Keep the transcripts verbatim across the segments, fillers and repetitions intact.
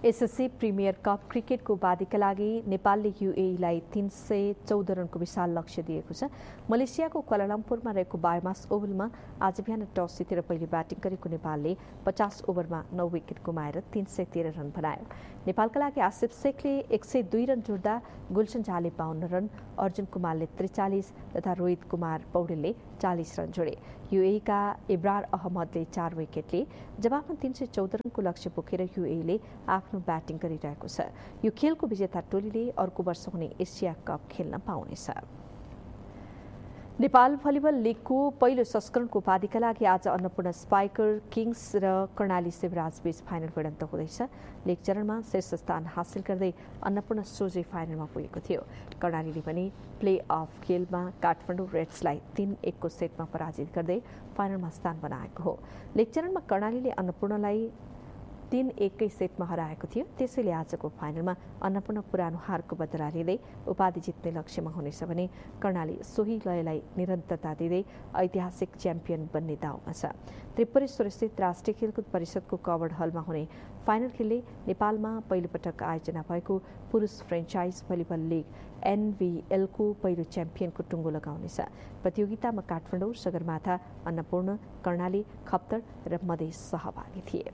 SSC premier cup क्रिकेटको उपाधिका लागि नेपालले युएईलाई तीन सय चौध रनको विशाल लक्ष्य दिएको छ। मलेसियाको क्वालालम्पुरमा रहेको बायोमास ओभलमा आज बिहान टस जितेर पहिले ब्याटिङ गरेको नेपालले पचास ओभरमा नौ विकेट गुमाएर तीन सय तेह्र रन बनायो। नेपालका लागि आसिफ शेखले एक सय दुई रन जोड्दा गुलशन झाले बाहन्न रन, अर्जुन कुमारले त्रिचालिस तथा रोहित कुमार पौडेलले चालिस रन जोडे। युएईका इब्रार अहमदले चार विकेटले जवाफमा तीन सय चौध रनको लक्ष्य बोकेर युएईले आफ्नो ब्याटिङ गरिरहेको छ। यो खेलको विजेता टोलीले अर्को वर्ष हुने एसिया कप खेल्न पाउनेछ। नेपाल भलिबल लिगको पहिलो संस्करणको उपाधिका लागि आज अन्नपूर्ण स्पाइकर किङ्स र कर्णाली शिवराज बीच फाइनल भिडन्त हुँदैछ। लिग चरणमा शीर्ष स्थान हासिल गर्दै अन्नपूर्ण सोझै फाइनलमा पुगेको थियो। कर्णालीले पनि प्ले अफ खेलमा काठमाडौँ रेड्सलाई तीन एकको सेटमा पराजित गर्दै फाइनलमा स्थान बनाएको हो। लिग चरणमा कर्णालीले अन्नपूर्णलाई तीन एककै सेटमा हराएको थियो। त्यसैले आजको फाइनलमा अन्नपूर्ण पुरानो हारको बदला लिँदै उपाधि जित्ने लक्ष्यमा हुनेछ भने कर्णाली सोही लयलाई निरन्तरता दिँदै ऐतिहासिक च्याम्पियन बन्ने दाउमा छ। त्रिपुरेश्वरस्थित राष्ट्रिय खेलकुद परिषदको कवर्ड हलमा हुने फाइनल खेलले नेपालमा पहिलोपटक आयोजना भएको पुरुष फ्रेन्चाइज भलिबल लिग एनभीएलको पहिलो च्याम्पियनको टुङ्गो लगाउनेछ। प्रतियोगितामा काठमाडौँ, सगरमाथा, अन्नपूर्ण, कर्णाली, खप्तर र मधेस सहभागी थिए।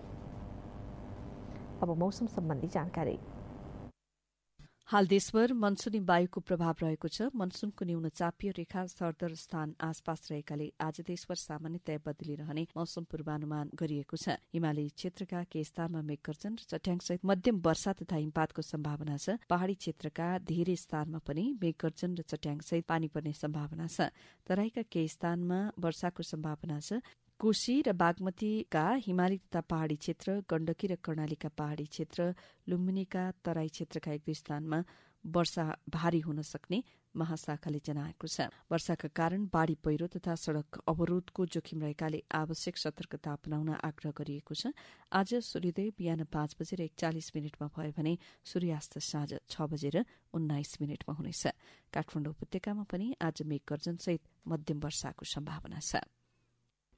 अब मौसम सम्बन्धी जानकारी। हाल देशभर मनसुनी वायुको प्रभाव रहेको छ। मनसुनको न्यून चापीय रेखा सरदर स्थान आसपास रहेकाले आज देशभर सामान्यतया बदली रहने मौसम पूर्वानुमान गरिएको छ। हिमाली क्षेत्रका केही स्थानमा मेघगर्जन र चट्याङसहित मध्यम वर्षा तथा हिमपातको सम्भावना छ। पहाड़ी क्षेत्रका धेरै स्थानमा पनि मेघगर्जन र चट्याङसहित पानी पर्ने सम्भावना छ। तराईका केही स्थानमा वर्षाको सम्भावना छ। कोशी र बागमतीका हिमाली तथा पहाड़ी क्षेत्र, गण्डकी र कर्णालीका पहाड़ी क्षेत्र, लुम्बिनीका तराई क्षेत्रका एक दुई स्थानमा वर्षा भारी हुन सक्ने महाशाखाले जनाएको छ। वर्षाका कारण बाढ़ी पहिरो तथा सड़क अवरोधको जोखिम रहेकाले आवश्यक सतर्कता अपनाउन आग्रह गरिएको छ। आज सूर्योदय बिहान पाँच बजेर एकचालिस मिनटमा भयो भने सूर्यास्त साँझ छ बजेर उन्नाइस मिनटमा हुनेछ। काठमाडौँ उपत्यकामा पनि आज मेघगर्जनसहित मध्यम वर्षाको सम्भावना छ।